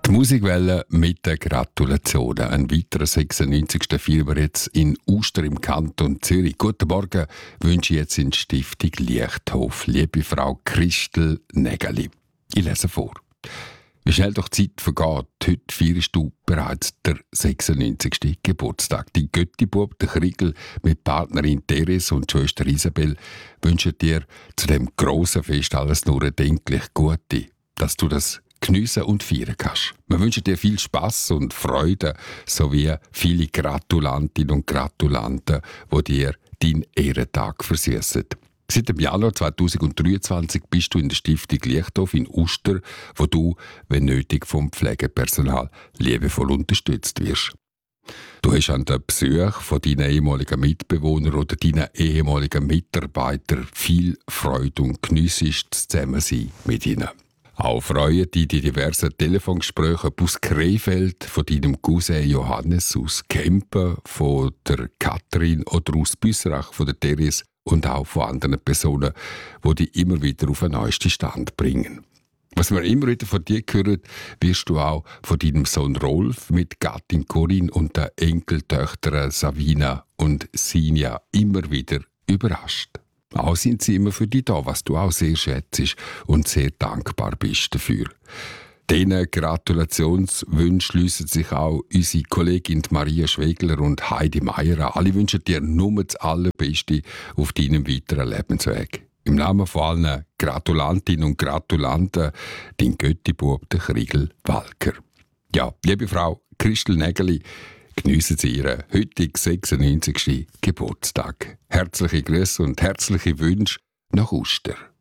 Die Musikwelle mit den Gratulationen. Ein weiterer 96. feiern wir jetzt in Uster im Kanton Zürich. Guten Morgen wünsche ich jetzt in die Stiftung Lichthof. Liebe Frau Christel Nägeli. Ich lese vor. Wie schnell doch die Zeit vergeht. Heute feierst du bereits der 96. Geburtstag. Dein Göttibub, der Kriegel, mit Partnerin Therese und Schwester Isabel wünschen dir zu dem grossen Fest alles nur erdenklich Gute, dass du das geniessen und feiern kannst. Wir wünschen dir viel Spass und Freude sowie viele Gratulantinnen und Gratulanten, die dir deinen Ehrentag versüssen. Seit dem Januar 2023 bist du in der Stiftung Lichthof in Uster, wo du, wenn nötig, vom Pflegepersonal liebevoll unterstützt wirst. Du hast an den Besuch von deinen ehemaligen Mitbewohnern oder deinen ehemaligen Mitarbeitern viel Freude und geniessest das Zusammensein mit ihnen. Auch freuen dich die diversen Telefongespräche aus Krefeld, von deinem Cousin Johannes aus Kempen, von der Katrin oder aus Büsserach, von der Therese und auch von anderen Personen, die dich immer wieder auf den neuesten Stand bringen. Was wir immer wieder von dir hören, wirst du auch von deinem Sohn Rolf mit Gattin Corinne und den Enkeltöchtern Savina und Sinja immer wieder überrascht. Auch sind sie immer für dich da, was du auch sehr schätzt und sehr dankbar bist dafür. Diesen Gratulationswünschen schliessen sich auch unsere Kollegin Maria Schwegler und Heidi Meier an. Alle wünschen dir nur das Allerbeste auf deinem weiteren Lebensweg. Im Namen von allen Gratulantinnen und Gratulanten, dein Göttibub, der Kriegel Walker. Ja, liebe Frau Christel Nägeli, geniessen Sie Ihren heutigen 96. Geburtstag. Herzliche Grüße und herzliche Wünsche nach Uster.